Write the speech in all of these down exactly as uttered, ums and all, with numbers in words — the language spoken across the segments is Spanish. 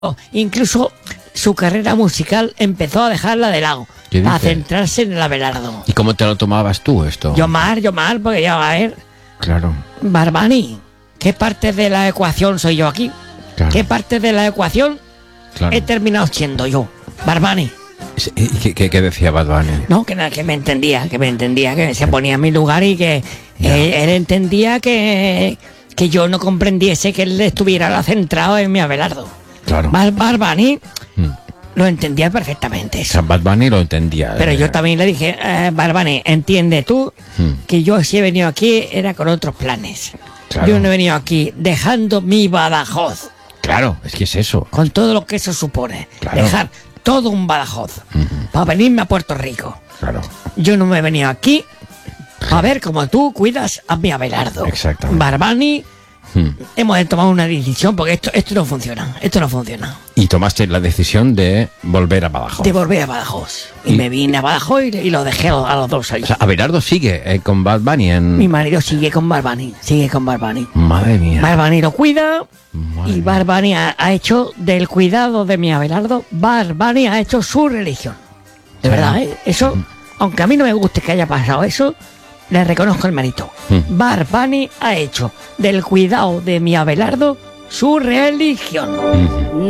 Incluso su carrera musical empezó a dejarla de lado a centrarse en el Abelardo. ¿Y cómo te lo tomabas tú esto? Yo mal, yo mal, porque ya a ver. Claro. Barbani, ¿qué parte de la ecuación soy yo aquí? Claro. ¿Qué parte de la ecuación claro. he terminado siendo yo? Barbani. ¿Y qué, qué, qué decía Barbani? No, que nada, que me entendía, que me entendía, que se ponía en mi lugar y que él, él entendía que, que yo no comprendiese que él estuviera centrado en mi Abelardo. Claro. Bar Barbani mm. lo entendía perfectamente. Eso. O sea, Barbani lo entendía. Pero eh. yo también le dije, eh, Barbani, entiende tú mm. que yo si he venido aquí era con otros planes. Claro. Yo no he venido aquí dejando mi Badajoz. Claro, es que es eso. Con todo lo que eso supone. Claro. Dejar todo un Badajoz mm-hmm. para venirme a Puerto Rico. Claro. Yo no me he venido aquí a ver cómo tú cuidas a mi Abelardo. Exactamente. Barbani. Hmm. Hemos tomado una decisión porque esto, esto no funciona, esto no funciona. Y tomaste la decisión de volver a Badajoz. De volver a Badajoz. Y, y me vine a Badajoz y, y lo dejé a los dos años. O sea, Abelardo sigue eh, con Barbani en... Mi marido sigue con Barbani, sigue con Barbani. Madre mía. Barbani lo cuida. Madre y Barbani ha, ha hecho del cuidado de mi Abelardo, Barbani ha hecho su religión. De sí. verdad, ¿eh? Eso, mm. aunque a mí no me guste que haya pasado eso, le reconozco el mérito. Mm. Barbani ha hecho del cuidado de mi Abelardo su religión. Mm.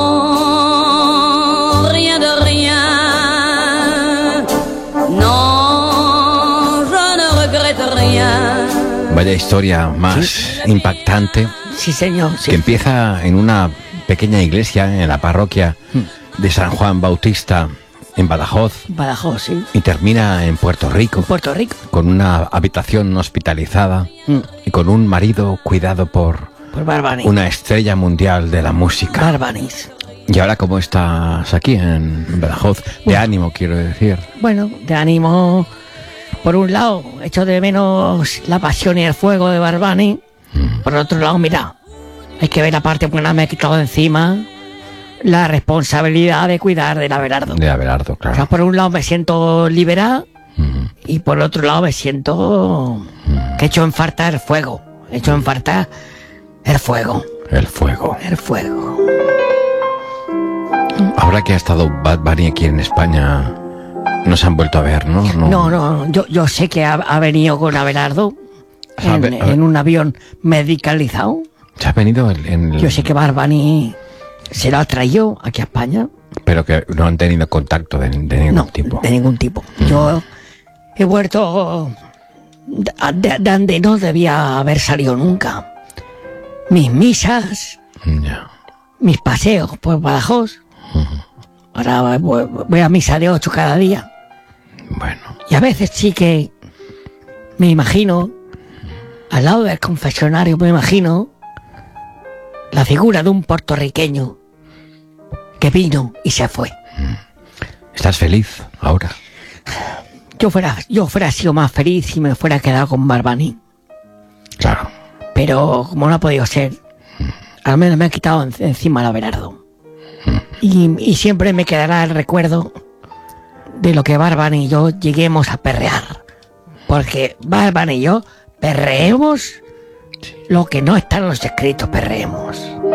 No, rien de rien. No, je ne regrette rien. Vaya historia más ¿Sí? impactante. Sí, señor. Sí. Que empieza en una pequeña iglesia en la parroquia mm. de San Juan Bautista. En Badajoz. Badajoz, sí. Y termina en Puerto Rico. En Puerto Rico. Con una habitación hospitalizada mm. y con un marido cuidado por, por Barbani. Una estrella mundial de la música. Barbanis. ¿Y ahora cómo estás aquí en Badajoz? De bueno, ánimo, quiero decir. Bueno, de ánimo. Por un lado, echo de menos la pasión y el fuego de Barbani. Mm. Por otro lado, mira, hay que ver la parte buena me he quitado de encima. La responsabilidad de cuidar del Abelardo. De Abelardo, claro. O sea, por un lado me siento liberada uh-huh. y por otro lado me siento uh-huh. que he hecho en falta el fuego. He hecho en falta el fuego. El fuego. El fuego. Ahora que ha estado Bad Bunny aquí en España, no se han vuelto a ver, ¿no? No, no, no yo, yo sé que ha, ha venido con Abelardo en, a ver, a ver. en un avión medicalizado. ¿Se ha venido en el... Yo sé que Bad Bunny se lo ha traído aquí a España. Pero que no han tenido contacto de, de ningún no, tipo. de ningún tipo. Mm. Yo he vuelto de, de, de donde no debía haber salido nunca. Mis misas, yeah. mis paseos por Badajoz. Uh-huh. Ahora voy, voy a misa de ocho cada día. Bueno. Y a veces sí que me imagino, al lado del confesionario me imagino la figura de un puertorriqueño que vino y se fue. ¿Estás feliz ahora? Yo fuera, yo fuera sido más feliz si me fuera quedado con Barbani. Claro. Pero como no ha podido ser, al menos me ha quitado en, encima el Abelardo. Y, y siempre me quedará el recuerdo de lo que Barbani y yo lleguemos a perrear. Porque Barbani y yo perreemos lo que no está en los escritos, perreemos.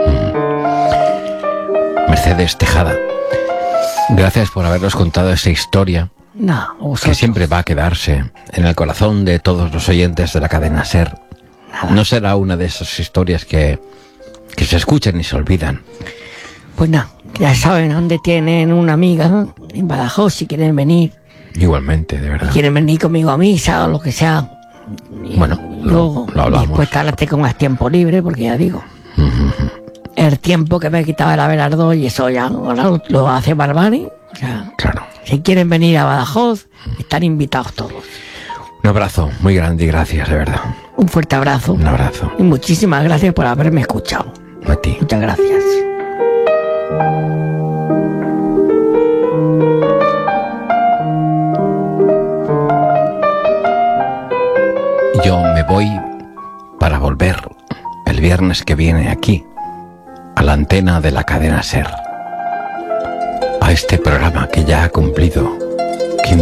Mercedes Tejada, gracias por habernos contado esa historia. No, vosotros. Que siempre va a quedarse en el corazón de todos los oyentes de la cadena SER. Nada. No será una de esas historias que, que se escuchan y se olvidan. Pues nada, ya saben dónde tienen una amiga en Badajoz si quieren venir. Igualmente, de verdad. Si quieren venir conmigo a misa o lo que sea. Y bueno, luego, lo, lo hablamos. Y después tarde con más tiempo libre, porque ya digo, uh-huh. el tiempo que me quitaba el Abelardo y eso ya ahora lo hace Barbani. O sea, claro. Si quieren venir a Badajoz, están invitados todos. Un abrazo muy grande y gracias, de verdad. Un fuerte abrazo. Un abrazo. Y muchísimas gracias por haberme escuchado. A ti. Muchas gracias. Yo me voy para volver el viernes que viene aquí, a la antena de la cadena SER, a este programa que ya ha cumplido